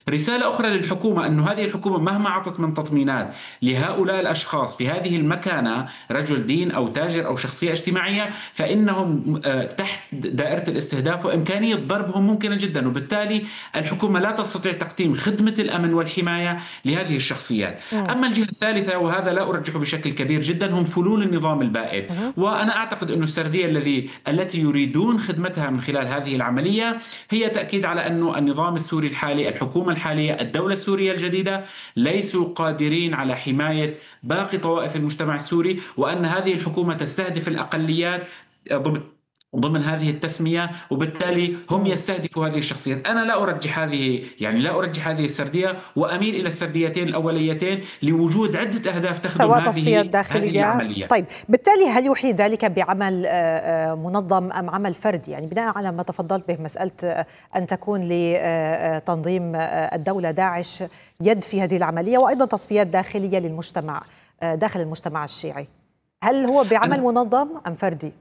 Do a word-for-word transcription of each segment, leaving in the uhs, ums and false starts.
رسالة أخرى للحكومة أن هذه الحكومة مهما أعطت من تطمينات لهؤلاء الأشخاص في هذه المكانة، رجل دين أو تاجر أو شخصية اجتماعية، فإنهم آه، تحت دائرة الاستهداف، وإمكانية ضربهم ممكنة جدا. وبالتالي الحكومة لا تستطيع تقديم خدمة الأمن والحماية لهذه الشخصيات. مم. أما الجهة الثالثة، وهذا لا أرجحه بشكل كبير جدا، هم فلول النظام البائد. مم. وأنا أعتقد أن السردية الذي التي يريدون خدمتها من خلال هذه العملية هي تأكيد على أن النظام السوري الحالي، الحكومة الحالية، الدولة السورية الجديدة، ليسوا قادرين على حماية باقي طوائف المجتمع السوري، وأن هذه الحكومة تستهدف الأقليات ضمن ضمن هذه التسمية، وبالتالي هم مم. يستهدفوا هذه الشخصيات. أنا لا أرجح هذه، يعني لا أرجح هذه السردية، وأميل إلى السرديتين الأوليتين لوجود عدة أهداف تخدم سواء تصفيات هذه هذه داخلية. العملية. طيب، بالتالي هل يوحي ذلك بعمل آه، آه، منظم أم عمل فردي؟ يعني بناء على ما تفضلت به، مسألة آه، أن تكون لتنظيم الدولة داعش يد في هذه العملية، وأيضا تصفيات داخلية للمجتمع آه، داخل المجتمع الشيعي. هل هو بعمل أنا منظم أم فردي؟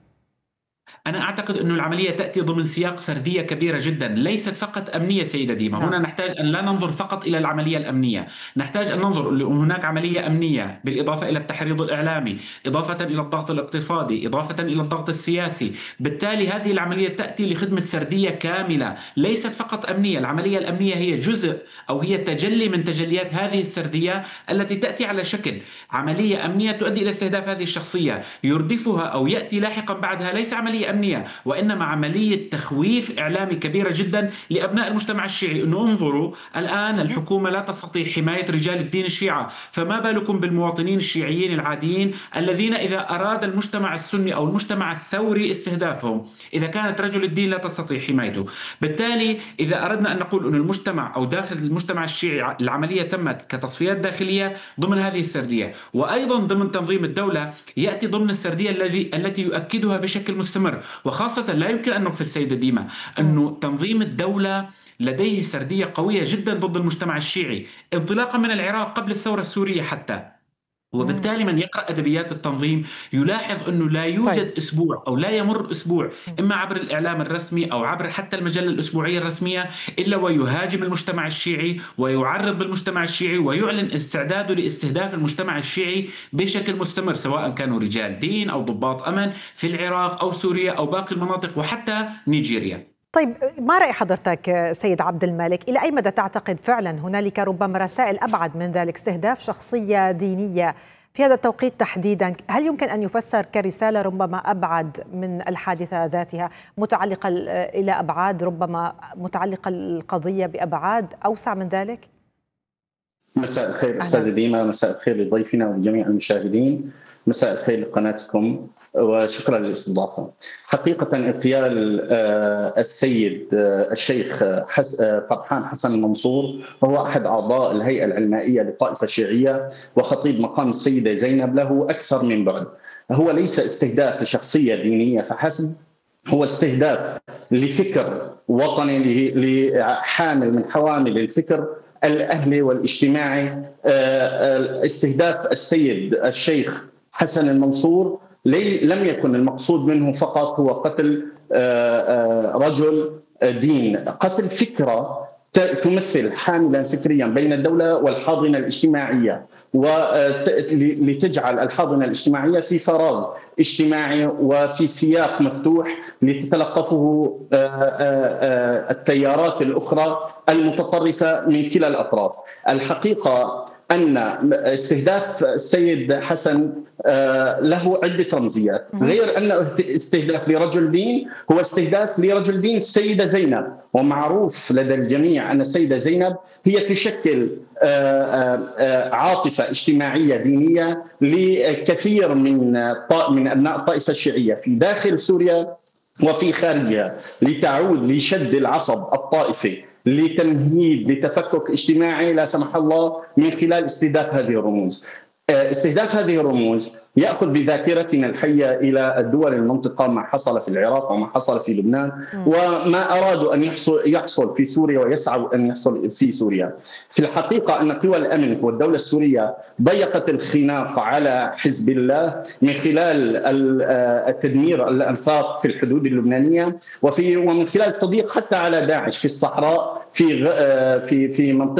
أنا أعتقد أن العملية تأتي ضمن سياق سردية كبيرة جدا، ليست فقط أمنية سيدة ديما. نعم. هنا نحتاج أن لا ننظر فقط إلى العملية الأمنية، نحتاج أن ننظر أن هناك عملية أمنية بالإضافة إلى التحريض الإعلامي، إضافة إلى الضغط الاقتصادي، إضافة إلى الضغط السياسي. بالتالي هذه العملية تأتي لخدمة سردية كاملة، ليست فقط أمنية. العملية الأمنية هي جزء أو هي تجلي من تجليات هذه السردية التي تأتي على شكل عملية أمنية تؤدي إلى استهداف هذه الشخصية. يردفها أو يأتي لاحقا بعدها ليس عملية أمنية، وإنما عملية تخويف إعلامي كبيرة جدا لأبناء المجتمع الشيعي. أنه انظروا الآن الحكومة لا تستطيع حماية رجال الدين الشيعة، فما بالكم بالمواطنين الشيعيين العاديين الذين إذا أراد المجتمع السني أو المجتمع الثوري استهدافهم، إذا كانت رجل الدين لا تستطيع حمايته. بالتالي إذا أردنا أن نقول أن المجتمع أو داخل المجتمع الشيعي العملية تمت كتصفيات داخلية ضمن هذه السردية، وأيضا ضمن تنظيم الدولة يأتي ضمن السردية الذي التي يؤكدها بشكل مستمر. وخاصة لا يمكن أن نغفل سيدة ديما مم. أنه تنظيم الدولة لديه سردية قوية جدا ضد المجتمع الشيعي، انطلاقا من العراق قبل الثورة السورية حتى. مم. وبالتالي من يقرأ أدبيات التنظيم يلاحظ أنه لا طيب. يوجد أسبوع أو لا يمر أسبوع، إما عبر الإعلام الرسمي أو عبر حتى المجلة الأسبوعية الرسمية، إلا ويهاجم المجتمع الشيعي ويعرض بالمجتمع الشيعي ويعلن استعداده لاستهداف المجتمع الشيعي بشكل مستمر، سواء كانوا رجال دين أو ضباط أمن في العراق أو سوريا أو باقي المناطق وحتى نيجيريا. طيب، ما رأي حضرتك سيد عبد الملك؟ إلى أي مدى تعتقد فعلا هنالك ربما رسائل أبعد من ذلك، استهداف شخصية دينية في هذا التوقيت تحديدا؟ هل يمكن أن يفسر كرسالة ربما أبعد من الحادثة ذاتها، متعلقة إلى أبعاد، ربما متعلقة القضية بأبعاد أوسع من ذلك؟ مساء الخير أهلا. أستاذ ديما، مساء الخير لضيفنا ولجميع المشاهدين، مساء الخير لقناتكم، وشكرا للاستضافة. حقيقة اغتيال السيد الشيخ فرحان حسن المنصور وهو أحد أعضاء الهيئة العلمائية للطائفة الشيعية وخطيب مقام السيدة زينب له أكثر من بعد. هو ليس استهداف لشخصية دينية فحسب، هو استهداف لفكر وطني، لحامل من حوامل الفكر الأهلي والاجتماعي. استهداف السيد الشيخ حسن المنصور لم يكن المقصود منه فقط هو قتل رجل دين، قتل فكرة تمثل حاملا فكريا بين الدولة والحاضنة الاجتماعية، ولتجعل الحاضنة الاجتماعية في فراغ اجتماعي وفي سياق مفتوح لتتلقفه التيارات الأخرى المتطرفة من كلا الأطراف. الحقيقة أن استهداف السيد حسن له عدة رمزيات، غير أنه استهداف لرجل دين، هو استهداف لرجل دين السيدة زينب، ومعروف لدى الجميع أن السيدة زينب هي تشكل عاطفة اجتماعية دينية لكثير من من أبناء الطائفة الشيعية في داخل سوريا وفي خارجها، لتعود لشد العصب الطائفي، لتمهيد لتفكك اجتماعي لا سمح الله من خلال استهداف هذه الرموز. استهداف هذه الرموز يأخذ بذاكرتنا الحية إلى الدول المنطقة، ما حصل في العراق وما حصل في لبنان وما أرادوا أن يحصل, يحصل في سوريا ويسعوا أن يحصل في سوريا. في الحقيقة أن قوى الأمن والدولة السورية ضيقت الخناق على حزب الله من خلال التدمير الأنفاق في الحدود اللبنانية، وفي ومن خلال التضييق حتى على داعش في الصحراء في في في منطقة